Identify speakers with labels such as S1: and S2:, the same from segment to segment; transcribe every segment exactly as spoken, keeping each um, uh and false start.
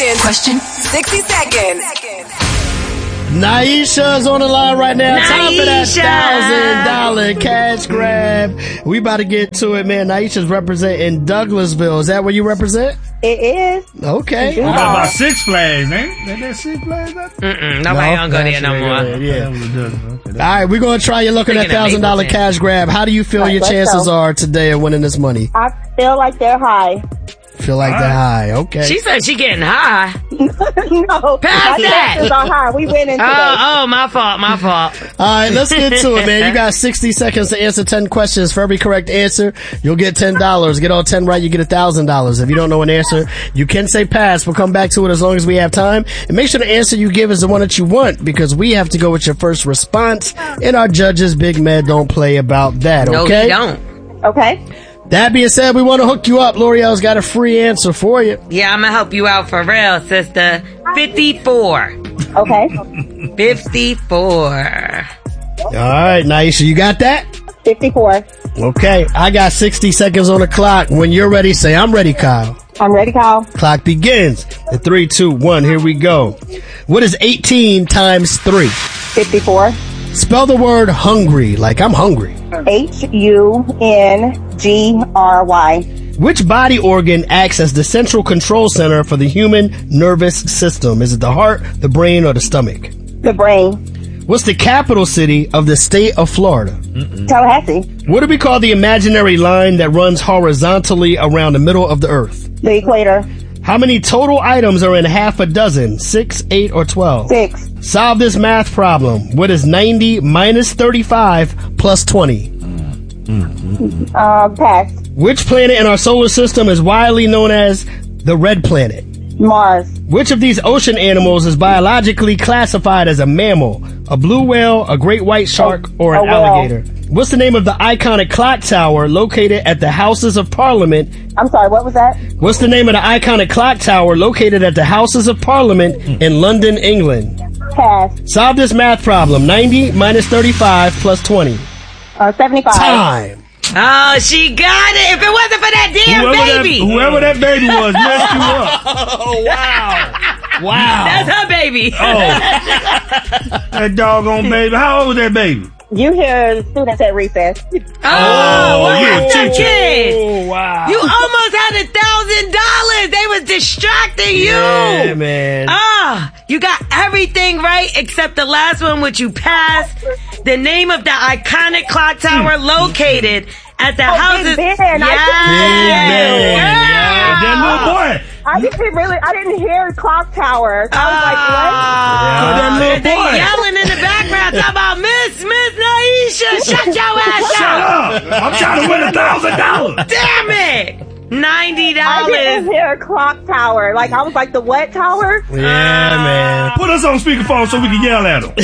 S1: question. Question. sixty seconds.
S2: Naisha's on the line right now.
S3: Naisha.
S2: Time for that thousand dollar cash grab. We about to get to it, man. Naisha's representing Douglasville. Is that where you represent?
S4: It is.
S2: Okay.
S5: What about Six Flags, man? Ain't that Six Flags?
S3: Mm-mm, nobody
S2: No,
S3: don't go there no more.
S2: Yeah. All right, we're going to try your luck on that
S3: Speaking of
S2: thousand dollar
S3: Mapleton.
S2: cash grab. How do you feel
S4: Right,
S2: your
S4: let's
S2: chances
S4: go.
S2: are today of winning this money?
S4: I feel like they're high.
S2: Feel like they're high. Okay.
S3: She said she getting high.
S4: no.
S3: Pass
S4: my
S3: that.
S4: chances are high. We winning today.
S3: Oh, oh, my fault, my fault.
S2: All right, let's get to it, man. You got sixty seconds to answer ten questions. For every correct answer, you'll get ten dollars. Get all ten right, you get one thousand dollars. If you don't know an answer, you can say pass. We'll come back to it as long as we have time. And make sure the answer you give is the one that you want, because we have to go with your first response. And our judges, Big Med, don't play about that,
S3: No,
S2: okay?
S3: he don't.
S4: Okay.
S2: That being said, we want to hook you up. L'Oreal's got a free answer for you.
S3: Yeah, I'm gonna help you out for real, sister. fifty-four.
S4: Okay.
S3: fifty-four.
S2: All right, Naisha, you got that?
S4: fifty-four.
S2: Okay, I got sixty seconds on the clock. When you're ready, say I'm ready, Kyle.
S4: I'm ready, Kyle.
S2: Clock begins. In three, two, one, here we go. What is eighteen times three?
S4: fifty-four.
S2: Spell the word hungry, like I'm hungry.
S4: H U N G R Y.
S2: Which body organ acts as the central control center for the human nervous system? Is it the heart, the brain, or the stomach?
S4: The brain.
S2: What's the capital city of the state of Florida?
S4: Tallahassee.
S2: What do we call the imaginary line that runs horizontally around the middle of the earth?
S4: The equator.
S2: How many total items are in half a dozen? Six, eight, or twelve?
S4: Six.
S2: Solve this math problem. What is ninety minus thirty-five plus twenty?
S4: Uh, pass.
S2: Which planet in our solar system is widely known as the red planet?
S4: Mars.
S2: Which of these ocean animals is biologically classified as a mammal? A blue whale, a great white shark, or an
S4: a whale.
S2: alligator? What's the name of the iconic clock tower located at the Houses of Parliament?
S4: I'm sorry, what was that?
S2: What's the name of the iconic clock tower located at the Houses of Parliament in London, England?
S4: Pass.
S2: Solve this math problem. ninety minus thirty-five plus twenty.
S4: Uh, seventy-five.
S2: Time.
S3: Oh, she got it. If it wasn't for that damn
S5: Whoever
S3: baby.
S5: that, whoever that baby was messed you up.
S2: Oh, wow. Wow.
S3: That's her baby.
S5: Oh. That doggone baby. How old was that baby?
S4: You hear the students at recess.
S3: Oh,
S5: Oh,
S3: what
S5: you a
S3: happened to them
S5: teacher.
S3: kids?
S2: Oh, wow.
S3: You almost had a thousand dollars. They was distracting you.
S2: Yeah, man.
S3: Ah, you got everything right except the last one, which you passed. The name of the iconic clock tower located at the
S4: Oh,
S3: houses.
S4: Big Ben. I
S3: Yes.
S2: Big Ben, yeah.
S5: That little boy.
S4: I didn't really, I didn't hear clock tower. I was like, what?
S3: Ah,
S5: that little
S3: they
S5: boy.
S3: yelling in the background talking about Miss Miss Naisha, shut your ass
S5: Shut
S3: up.
S5: up. I'm trying to win a thousand dollars.
S3: Damn it. Ninety
S4: I didn't
S3: dollars.
S4: hear clock tower. Like, I was like, the what tower?
S2: Yeah, man.
S5: Put us on speakerphone so we can yell at him.
S4: Too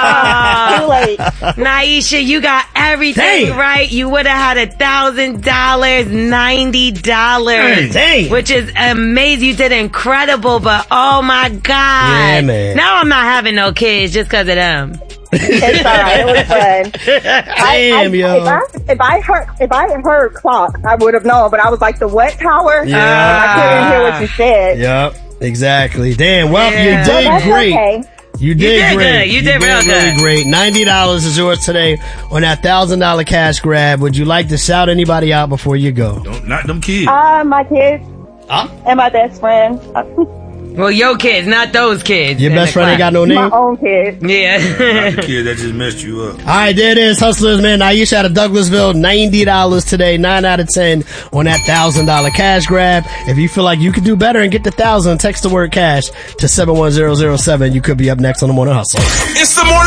S3: No.
S4: late.
S3: Naisha, you got everything
S2: Damn.
S3: right. You would have had a thousand dollars, ninety dollars,
S2: Dang.
S3: which is amazing. You did incredible, but oh my god!
S2: Yeah, man.
S3: Now I'm not having no kids just because of them.
S4: It's alright. It was fun.
S2: Damn,
S4: I,
S2: yo.
S4: If I, if I heard, if I had heard clock, I would have known. But I was like, the what tower?
S2: Yeah.
S4: I couldn't hear what you said.
S2: Yep, exactly. Damn, well,
S3: Yeah.
S2: you
S3: Well,
S2: did
S4: That's
S2: great.
S4: okay.
S2: You did,
S3: did
S2: great.
S3: good. You did real
S2: really
S3: good.
S2: great. ninety dollars is yours today on that one thousand dollars cash grab. Would you like to shout anybody out before you go?
S5: Don't, not them kids.
S4: Uh, my kids
S2: Huh?
S4: and my best friend. Uh,
S3: Well, your kids, not those kids.
S2: Your
S3: in
S2: best
S3: the
S2: friend ain't got
S3: class.
S2: no
S4: my
S2: name?
S4: own kids.
S3: Yeah.
S5: Not the kids that just messed you up.
S2: All right, there it is, hustlers, man. Naisha out of Douglasville, ninety dollars today, nine out of ten on that one thousand dollars cash grab. If you feel like you could do better and get the one thousand, text the word cash to seven one zero zero seven. You could be up next on the Morning Hustle.
S1: It's the morning.